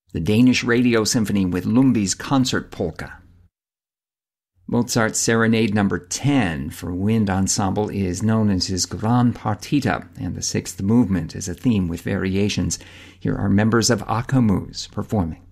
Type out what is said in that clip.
the Danish Radio Symphony with Lumbi's Concert Polka. Mozart's Serenade No. 10 for wind ensemble is known as his Gran Partita, and the sixth movement is a theme with variations. Here are members of Akamoos performing.